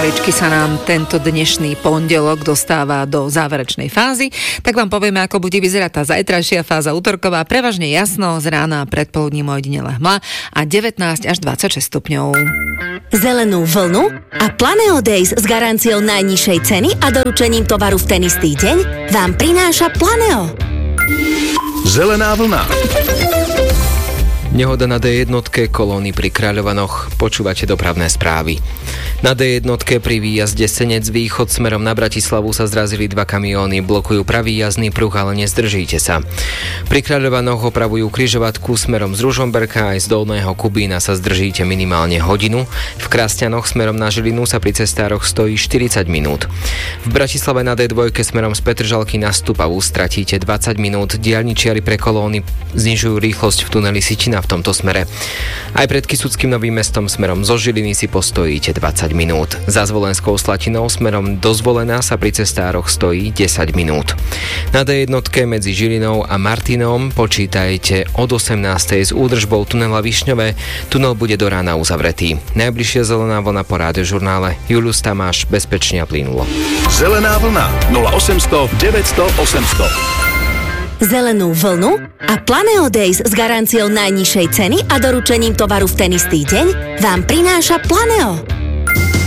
Pomaličky sa nám tento dnešný pondelok dostáva do záverečnej fázy, tak vám povieme, ako bude vyzerať tá zajtrajšia fáza útorková. Prevažne jasno, z rána a predpoludním ojedinele hmla a 19 až 26 stupňov. Zelenú vlnu a Planeo Days s garanciou najnižšej ceny a doručením tovaru v ten istý deň vám prináša Planeo. Zelená vlna. Nehoda na D1 kolóny pri Kráľovanoch. Počúvate dopravné správy. Na D1 pri výjazde Senec východ smerom na Bratislavu sa zrazili dva kamióny, blokujú pravý jazdný pruh, ale nezdržíte sa. Pri Kráľovanoch opravujú križovatku smerom z Ružomberka aj z Dolného Kubína sa zdržíte minimálne hodinu. V Krasťanoch smerom na Žilinu sa pri cestároch stojí 40 minút. V Bratislave na D2 smerom z Petržalky na Stupavu stratíte 20 minút. Diaľničiari pre kolóny znižujú rýchlosť v tuneli Sičina v tomto smere. Aj pred Kysuckým Novým Mestom smerom zo Žiliny si postojíte 20 minút. Za Zvolenskou Slatinou smerom do Zvolena sa pri cestároch stojí 10 minút. Na D1 medzi Žilinou a Martinom počítajte od 18. s údržbou tunela Višňové. Tunel bude do rána uzavretý. Najbližšia zelená vlna po Rádiožurnále. Julius Tamáš, bezpečne a plynulo. Zelená vlna 0800 900 800. Zelenú vlnu a Planeo Days s garanciou najnižšej ceny a doručením tovaru v ten istý deň vám prináša Planeo.